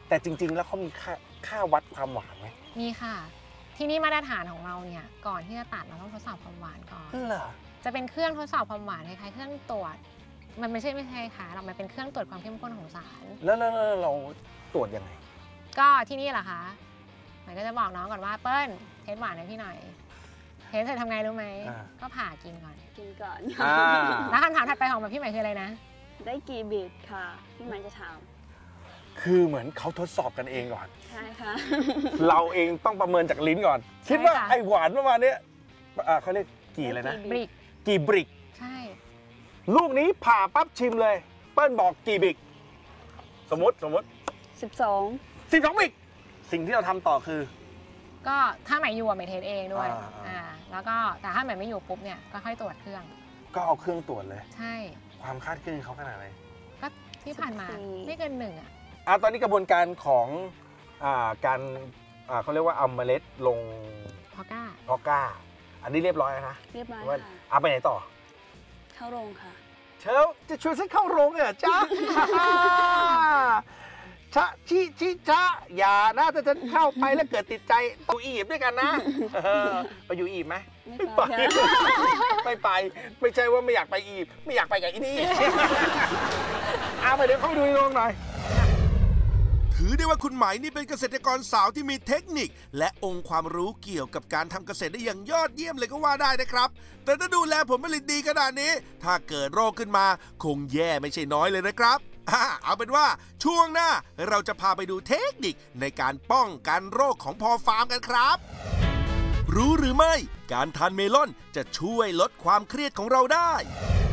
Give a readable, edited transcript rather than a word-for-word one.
แต่จริงๆแล้วเขามีค่าวัดความหวานไหมมีค่ะที่นี่มาตรฐานของเราเนี่ยก่อนที่จะตัดเราต้องทดสอบความหวานก่อนเหรอจะเป็นเครื่องทดสอบความหวานคล้ายๆเครื่องตรวจมันไม่ใช่ค่ะเรามันเป็นเครื่องตรวจความเข้มข้นของสารแล้วเราตรวจยังไงก็ที่นี่แหละคะหมายก็จะบอกน้องก่อนว่าเปิ้ลเทสหวานให้พี่หน่อยเทสเสร็จทำไงรู้ไหมก็ผ่ากินก่อนแล้วคำถามถัดไปของพี่ใหม่คืออะไรนะได้กี่บิตค่ะพี่ใหม่จะถามคือเหมือนเขาทดสอบกันเองก่อนใช่ค่ะเราเองต้องประเมินจากลิ้นก่อนคิดว่าไอหวานประมาณนี้เขาเรียกกี่เลยนะบริกกี่บริกใช่ลูกนี้ผ่าปั๊บชิมเลยเปิ้ลบอกกี่บริกสมมติ 12 บริกสิ่งที่เราทำต่อคือก็ถ้าใหม่อยู่ใหม่เทสเองด้วยแล้วก็แต่ถ้าใหม่ไม่อยู่ปุ๊บเนี่ยก็ค่อยตรวจเครื่องก็เอาเครื่องตรวจเลยใช่ความคาดเคลื่อนเขาขนาดไหนก็ที่ผ่านมาไม่เกิน1 ตอนนี้กระบวนการของการเขาเรียกว่าเอาเมล็ดลงพอก้าอันนี้เรียบร้อยแล้วนะเรียบร้อยค่ะไปไหนต่อเข้าโรงค่ะเชลจะชวนฉันเข้าโรงเหรอจ๊ะชะชิจ๊ะอย่านะถ้าฉันเข้าไปแล้วเกิดติดใจอยู่อียิปต์ด้วยกันนะไปอยู่อียิปต์ไหมไม่ไปไม่ใช่ว่าไม่อยากไปอียิปต์ไม่อยากไปกับอีนี่ไปเดี๋ยวเข้าไปดูในโรงหน่อยถือได้ว่าคุณไหมนี่เป็นเกษตรกรสาวที่มีเทคนิคและองค์ความรู้เกี่ยวกับการทำเกษตรได้อย่างยอดเยี่ยมเลยก็ว่าได้นะครับแต่ถ้าดูแลผลผลิตดีขนาดนี้ถ้าเกิดโรคขึ้นมาคงแย่ไม่ใช่น้อยเลยนะครับเอาเป็นว่าช่วงหน้าเราจะพาไปดูเทคนิคในการป้องกันโรคของพอฟาร์มกันครับรู้หรือไม่การทานเมลอนจะช่วยลดความเครียดของเราได้